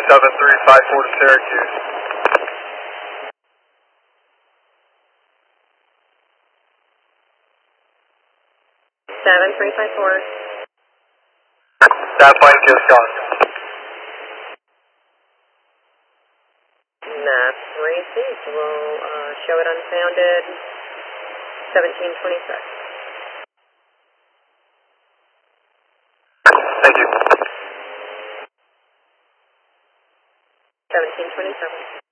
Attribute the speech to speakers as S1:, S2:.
S1: 7354 to Syracuse.
S2: Seven three five four.
S1: That plane just gone.
S2: Mass received. We'll show it unfounded. 1726.
S1: Thank you.
S2: 1727.